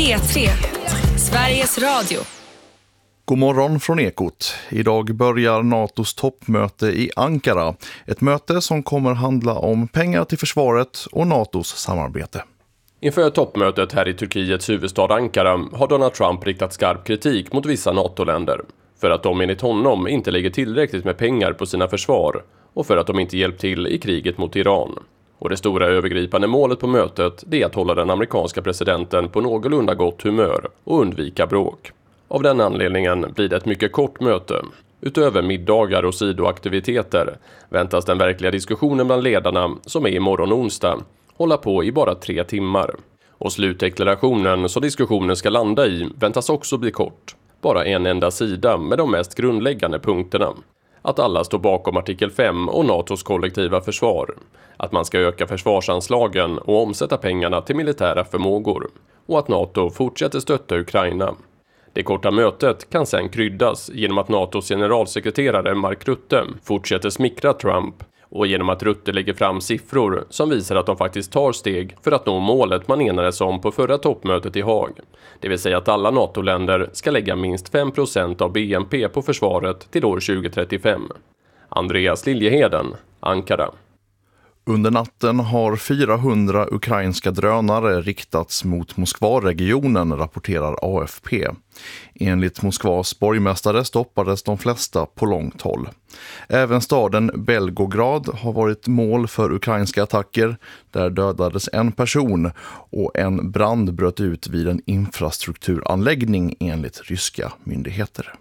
P3, Sveriges Radio. God morgon från Ekot. Idag börjar NATOs toppmöte i Ankara. Ett möte som kommer handla om pengar till försvaret och NATOs samarbete. Inför toppmötet här i Turkiets huvudstad Ankara har Donald Trump riktat skarp kritik mot vissa NATO-länder. För att de enligt honom inte lägger tillräckligt med pengar på sina försvar och för att de inte hjälpt till i kriget mot Iran. Och det stora övergripande målet på mötet är att hålla den amerikanska presidenten på någorlunda gott humör och undvika bråk. Av den anledningen blir det ett mycket kort möte. Utöver middagar och sidoaktiviteter väntas den verkliga diskussionen bland ledarna, som är imorgon onsdag, hålla på i bara 3 timmar. Och slutdeklarationen som diskussionen ska landa i väntas också bli kort. Bara en enda sida med de mest grundläggande punkterna. Att alla står bakom artikel 5 och NATOs kollektiva försvar. Att man ska öka försvarsanslagen och omsätta pengarna till militära förmågor. Och att NATO fortsätter stötta Ukraina. Det korta mötet kan sedan kryddas genom att NATOs generalsekreterare Mark Rutte fortsätter smickra Trump och genom att Rutte lägger fram siffror som visar att de faktiskt tar steg för att nå målet man enades om på förra toppmötet i Haag. Det vill säga att alla NATO-länder ska lägga minst 5% av BNP på försvaret till år 2035. Andreas Liljeheden, Ankara. Under natten har 400 ukrainska drönare riktats mot Moskva-regionen, rapporterar AFP. Enligt Moskvas borgmästare stoppades de flesta på långt håll. Även staden Belgorod har varit mål för ukrainska attacker. Där dödades en person och en brand bröt ut vid en infrastrukturanläggning enligt ryska myndigheter.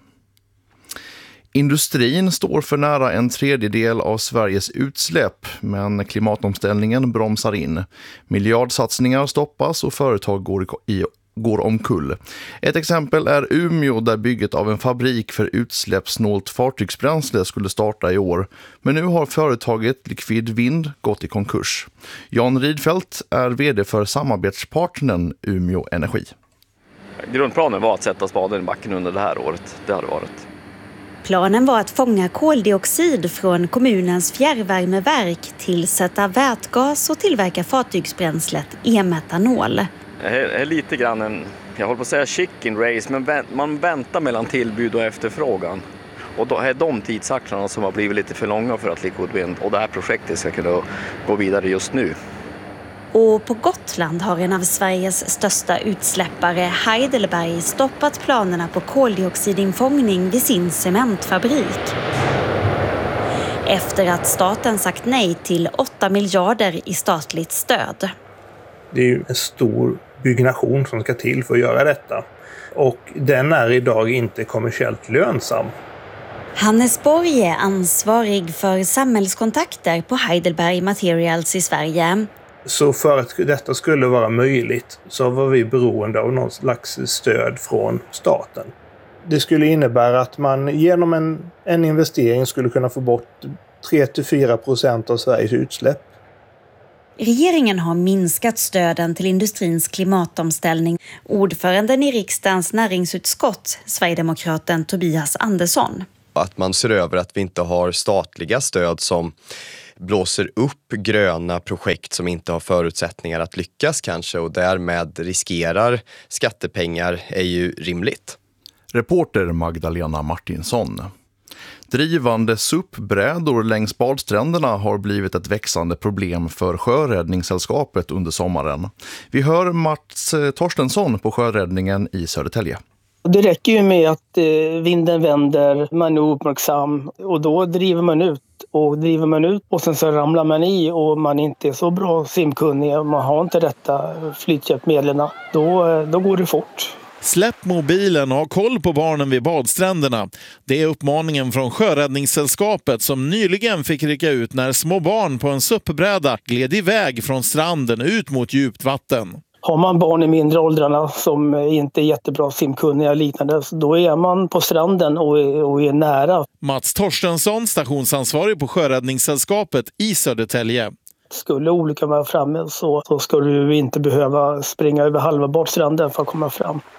Industrin står för nära 1/3 av Sveriges utsläpp, men klimatomställningen bromsar in. Miljardsatsningar stoppas och företag går omkull. Ett exempel är Umeå, där bygget av en fabrik för utsläppssnålt fartygsbränsle skulle starta i år. Men nu har företaget Liquid Vind gått i konkurs. Jan Rydfeldt är vd för samarbetspartnern Umeå Energi. Grundplanen var att sätta spaden i backen under det här året. Det har det varit. Planen var att fånga koldioxid från kommunens fjärrvärmeverk, tillsätta vätgas och tillverka fartygsbränslet e-metanol. Det är lite grann jag håller på att säga chicken race, men man väntar mellan tillbud och efterfrågan. Och då är de tidsaxlarna som har blivit lite för långa för att Liquid Wind och det här projektet ska kunna gå vidare just nu. Och på Gotland har en av Sveriges största utsläppare, Heidelberg, stoppat planerna på koldioxidinfångning vid sin cementfabrik. Efter att staten sagt nej till 8 miljarder i statligt stöd. Det är ju en stor byggnation som ska till för att göra detta. Och den är idag inte kommersiellt lönsam. Hannes Borg är ansvarig för samhällskontakter på Heidelberg Materials i Sverige. Så för att detta skulle vara möjligt så var vi beroende av någon slags stöd från staten. Det skulle innebära att man genom en investering skulle kunna få bort 3-4% av Sveriges utsläpp. Regeringen har minskat stöden till industrins klimatomställning. Ordföranden i riksdagens näringsutskott, Sverigedemokraten Tobias Andersson. Att man ser över att vi inte har statliga stöd som blåser upp gröna projekt som inte har förutsättningar att lyckas kanske och därmed riskerar skattepengar är ju rimligt. Reporter Magdalena Martinsson. Drivande SUP-brädor längs badstränderna har blivit ett växande problem för Sjöräddningssällskapet under sommaren. Vi hör Mats Torstensson på Sjöräddningen i Södertälje. Det räcker ju med att vinden vänder, man är uppmärksam och då driver man ut. Och driver man ut och sen så ramlar man i och man inte är så bra simkunnig och man har inte rätta flythjälpmedlen, då går det fort. Släpp mobilen och ha koll på barnen vid badstränderna. Det är uppmaningen från Sjöräddningssällskapet som nyligen fick rycka ut när små barn på en SUP-bräda gled iväg från stranden ut mot djupt vatten. Har man barn i mindre åldrarna som inte är jättebra simkunniga och liknande, då är man på stranden och är nära. Mats Torstensson, stationsansvarig på Sjöräddningssällskapet i Södertälje. Skulle olyckan vara framme så ska du inte behöva springa över halva badstranden för att komma fram.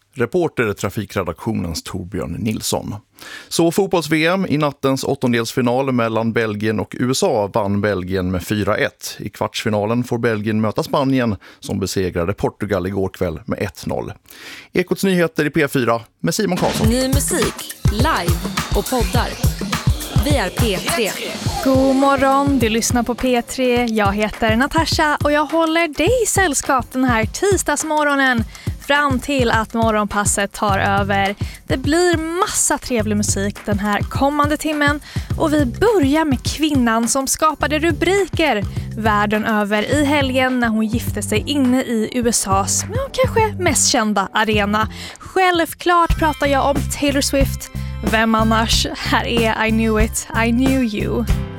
Reporter trafikredaktionens Torbjörn Nilsson. Så fotbolls-VM i nattens åttondelsfinal mellan Belgien och USA vann Belgien med 4-1. I kvartsfinalen får Belgien möta Spanien som besegrade Portugal igår kväll med 1-0. Ekots nyheter i P4 med Simon Karlsson. Ny musik, live och poddar. Vi är P3. God morgon, du lyssnar på P3. Jag heter Natasha och jag håller dig i sällskap den här tisdagsmorgonen fram till att morgonpasset tar över. Det blir massa trevlig musik den här kommande timmen och vi börjar med kvinnan som skapade rubriker världen över i helgen när hon gifte sig inne i USAs kanske mest kända arena. Självklart pratar jag om Taylor Swift. Vem annars? Här är I Knew It, I Knew You.